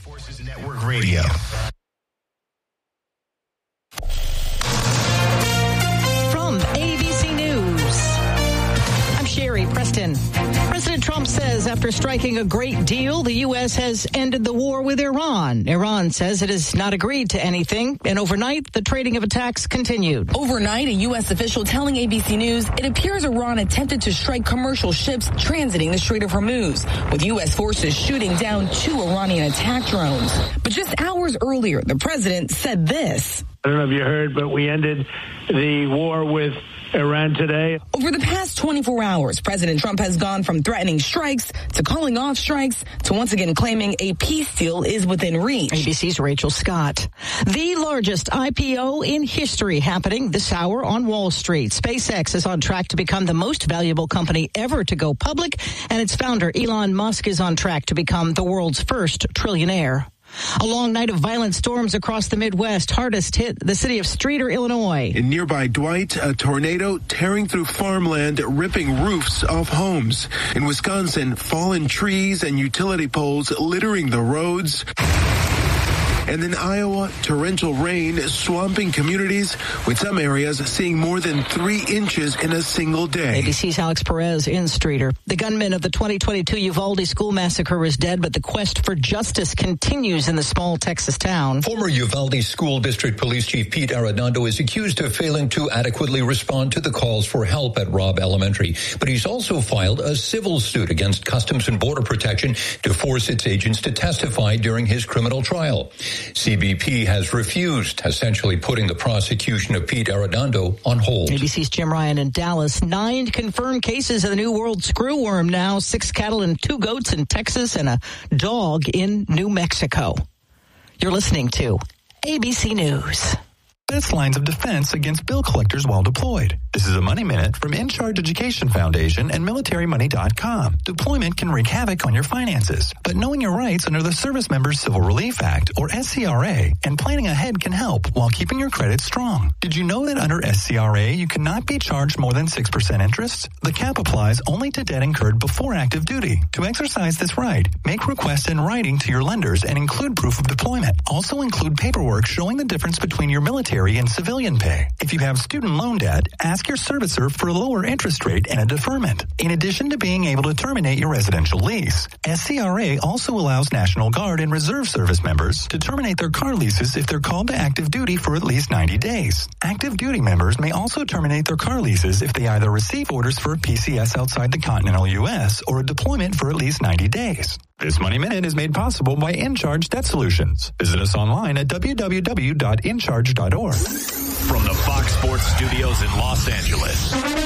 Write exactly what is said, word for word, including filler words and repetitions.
Forces Network Radio. From A B C News, I'm Sherry Preston. President Trump says after striking a great deal, the U S has ended the war with Iran. Iran says it has not agreed to anything, and overnight, the trading of attacks continued. Overnight, a U S official telling A B C News it appears Iran attempted to strike commercial ships transiting the Strait of Hormuz, with U S forces shooting down two Iranian attack drones. But just hours earlier, the president said this. I don't know if you heard, but we ended the war with Iran today. Over the past twenty-four hours, President Trump has gone from threatening strikes to calling off strikes to once again claiming a peace deal is within reach. A B C's Rachel Scott. The largest I P O in history happening this hour on Wall Street. SpaceX is on track to become the most valuable company ever to go public, and its founder, Elon Musk, is on track to become the world's first trillionaire. A long night of violent storms across the Midwest. Hardest hit the city of Streator, Illinois. In nearby Dwight, a tornado tearing through farmland, ripping roofs off homes. In Wisconsin, fallen trees and utility poles littering the roads. And in Iowa, torrential rain swamping communities, with some areas seeing more than three inches in a single day. A B C's Alex Perez in Streator. The gunman of the twenty twenty-two Uvalde school massacre is dead, but the quest for justice continues in the small Texas town. Former Uvalde School District Police Chief Pete Arredondo is accused of failing to adequately respond to the calls for help at Robb Elementary. But he's also filed a civil suit against Customs and Border Protection to force its agents to testify during his criminal trial. C B P has refused, essentially putting the prosecution of Pete Arredondo on hold. A B C's Jim Ryan in Dallas. Nine confirmed cases of the New World screwworm now. Six cattle and two goats in Texas and a dog in New Mexico. You're listening to A B C News. Best lines of defense against bill collectors while deployed. This is a Money Minute from In Charge Education Foundation and military money dot com. Deployment can wreak havoc on your finances, but knowing your rights under the Service Members Civil Relief Act, or S C R A, and planning ahead can help while keeping your credit strong. Did you know that under S C R A, you cannot be charged more than six percent interest? The cap applies only to debt incurred before active duty. To exercise this right, make requests in writing to your lenders and include proof of deployment. Also include paperwork showing the difference between your military and civilian pay. If you have student loan debt, ask your servicer for a lower interest rate and a deferment. In addition to being able to terminate your residential lease, S C R A also allows National Guard and Reserve Service members to terminate their car leases if they're called to active duty for at least ninety days. Active duty members may also terminate their car leases if they either receive orders for a P C S outside the continental U S or a deployment for at least ninety days. This Money Minute is made possible by In Charge Debt Solutions. Visit us online at w w w dot in charge dot org. From the Fox Sports Studios in Los Angeles,